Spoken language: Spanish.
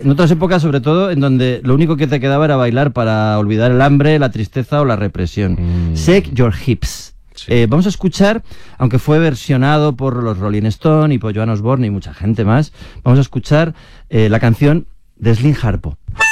En otras épocas, sobre todo, en donde lo único que te quedaba era bailar para olvidar el hambre, la tristeza o la represión. Shake Your Hips. Sí. Vamos a escuchar, aunque fue versionado por los Rolling Stones y por Joan Osborne y mucha gente más, vamos a escuchar la canción de Slim Harpo.